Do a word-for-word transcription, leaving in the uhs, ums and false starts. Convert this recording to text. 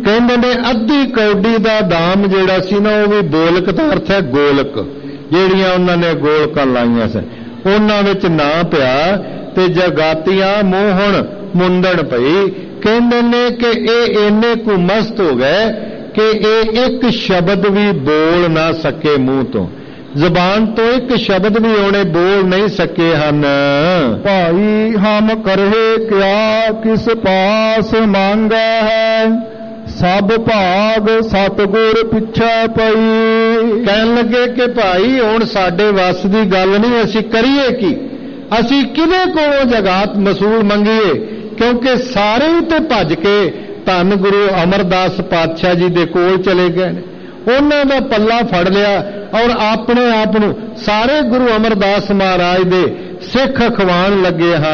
ਕਹਿੰਦੇ ਨੇ ਅੱਧੀ ਕੌਡੀ ਦਾ ਦਾਮ ਜਿਹੜਾ ਸੀ ਨਾ ਉਹ ਵੀ ਬੋਲਕ ਦਾ ਅਰਥ ਹੈ ਗੋਲਕ, ਜਿਹੜੀਆਂ ਉਹਨਾਂ ਨੇ ਗੋਲਕਾਂ ਲਾਈਆਂ ਸੀ ਉਹਨਾਂ ਵਿੱਚ ਨਾ ਪਿਆ ਤੇ ਜਗਾਤੀਆਂ ਮੋਹਣ ਮੁੰਦਣ ਪਈ। ਕਹਿੰਦੇ ਨੇ ਕਿ ਇਹ ਇੰਨੇ ਕੁ ਮਸਤ ਹੋ ਗਏ ਕਿ ਇਹ ਇੱਕ ਸ਼ਬਦ ਵੀ ਬੋਲ ਨਾ ਸਕੇ, ਮੂੰਹ ਤੋਂ ਜ਼ਬਾਨ ਤੋਂ ਇੱਕ ਸ਼ਬਦ ਵੀ ਉਹਨੇ ਬੋਲ ਨਹੀਂ ਸਕੇ ਹਨ। ਭਾਈ ਹਮ ਕਰਹਿ ਕਿਆ ਕਿਸ ਪਾਸ ਮੰਗਾ ਹੈ, ਸਭ ਭਾਗ ਸਤਿਗੁਰ ਪਿੱਛੇ ਪਈ। ਕਹਿਣ ਲੱਗੇ ਕਿ ਭਾਈ ਹੁਣ ਸਾਡੇ ਵੱਸ ਦੀ ਗੱਲ ਨਹੀਂ, ਅਸੀਂ ਕਰੀਏ ਕੀ, ਅਸੀਂ ਕਿਹਦੇ ਕੋਲੋਂ ਜਗਾਤ ਮਸੂਲ ਮੰਗੀਏ, ਕਿਉਂਕਿ ਸਾਰੇ ਹੀ ਤੇ ਭੱਜ ਕੇ ਧੰਨ ਗੁਰੂ ਅਮਰਦਾਸ ਪਾਤਸ਼ਾਹ ਜੀ ਦੇ ਕੋਲ ਚਲੇ ਗਏ ਨੇ, ਉਹਨਾਂ ਦਾ ਪੱਲਾ ਫੜ ਲਿਆ ਔਰ ਆਪਣੇ ਆਪ ਨੂੰ ਸਾਰੇ ਗੁਰੂ ਅਮਰਦਾਸ ਮਹਾਰਾਜ ਦੇ ਸਿੱਖ ਅਖਵਾਉਣ ਲੱਗੇ ਹਨ।